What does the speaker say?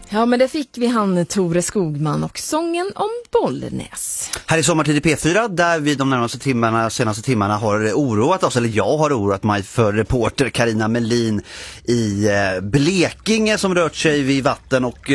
Ja, men det fick vi han Tore Skogman och sången om Bollnäs. Här i Sommartid i P4 där vi de senaste timmarna har oroat oss, eller jag har oroat mig för reporter Carina Melin i Blekinge som rört sig vid vatten och